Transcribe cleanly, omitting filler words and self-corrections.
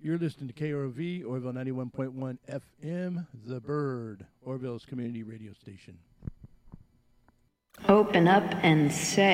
You're listening to KROV, Orville 91.1 FM, The Bird, Orville's community radio station. Open up and say.